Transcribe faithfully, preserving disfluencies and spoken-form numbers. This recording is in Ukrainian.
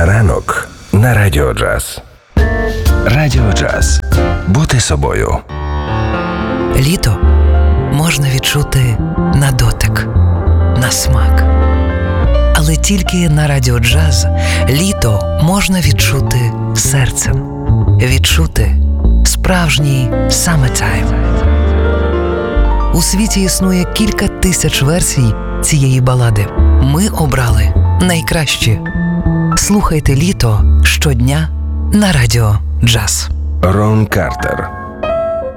Ранок на Радіо Джаз. Радіо Джаз. Бути собою. Літо можна відчути на дотик, на смак. Але тільки на Радіо Джаз літо можна відчути серцем. Відчути справжній summertime. У світі існує кілька тисяч версій цієї балади. Ми обрали найкращі. Слухайте літо щодня на Радіо Джаз. Рон Картер.